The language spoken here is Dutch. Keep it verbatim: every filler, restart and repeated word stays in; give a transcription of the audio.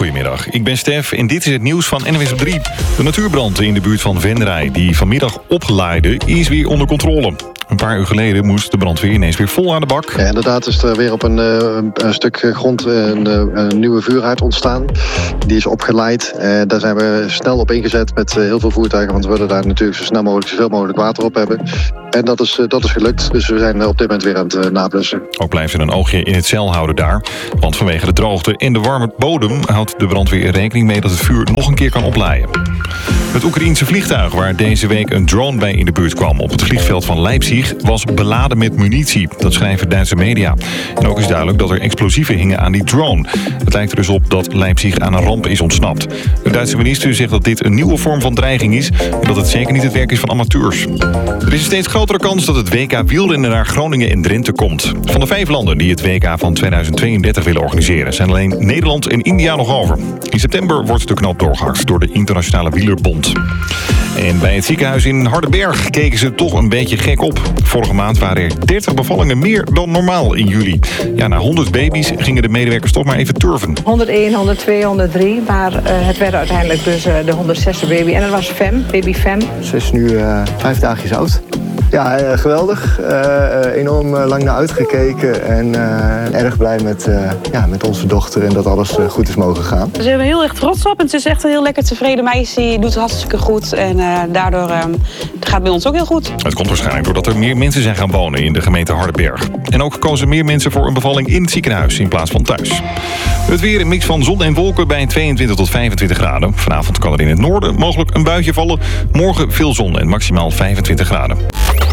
Goedemiddag, ik ben Stef en dit is het nieuws van N O S op drie. De natuurbrand in de buurt van Venray, die vanmiddag oplaaide, is weer onder controle. Een paar uur geleden moest de brandweer ineens weer vol aan de bak. Ja, inderdaad is er weer op een, een, een stuk grond een, een nieuwe vuurhaard ontstaan. Die is opgeleid. Uh, daar zijn we snel op ingezet met heel veel voertuigen. Want we willen daar natuurlijk zo snel mogelijk zoveel mogelijk water op hebben. En dat is, dat is gelukt. Dus we zijn op dit moment weer aan het nablussen. Ook blijft er een oogje in het zeil houden daar. Want vanwege de droogte en de warme bodem houdt de brandweer rekening mee dat het vuur nog een keer kan oplaaien. Het Oekraïense vliegtuig waar deze week een drone bij in de buurt kwam op het vliegveld van Leipzig was beladen met munitie. Dat schrijven Duitse media. En ook is duidelijk dat er explosieven hingen aan die drone. Het lijkt er dus op dat Leipzig aan een ramp is ontsnapt. De Duitse minister zegt dat dit een nieuwe vorm van dreiging is en dat het zeker niet het werk is van amateurs. Er is een steeds grotere kans dat het W K wielrennen naar Groningen en Drenthe komt. Van de vijf landen die het W K van tweeduizend tweeëndertig willen organiseren zijn alleen Nederland en India nog over. In september wordt de knoop doorgehakt door de Internationale Wielerbond. En bij het ziekenhuis in Hardenberg keken ze toch een beetje gek op. Vorige maand waren er dertig bevallingen meer dan normaal in juli. Ja, na honderd baby's gingen de medewerkers toch maar even turven. honderdéén, honderdtwee, honderddrie, maar uh, het werd uiteindelijk dus uh, de honderdzesde baby. En dat was Fem, baby Fem. Ze is nu uh, vijf dagjes oud. Ja, uh, geweldig. Uh, enorm uh, lang naar uitgekeken en uh, erg blij met, uh, ja, met onze dochter en dat alles uh, goed is mogen gaan. Ze zijn er heel erg trots op en ze is echt een heel lekker tevreden meisje. Die doet het hartstikke goed en uh, daardoor uh, gaat het bij ons ook heel goed. Het komt waarschijnlijk doordat er meer mensen zijn gaan wonen in de gemeente Hardenberg. En ook kozen meer mensen voor een bevalling in het ziekenhuis in plaats van thuis. Het weer een mix van zon en wolken bij tweeëntwintig tot vijfentwintig graden. Vanavond kan er in het noorden mogelijk een buitje vallen. Morgen veel zon en maximaal vijfentwintig graden.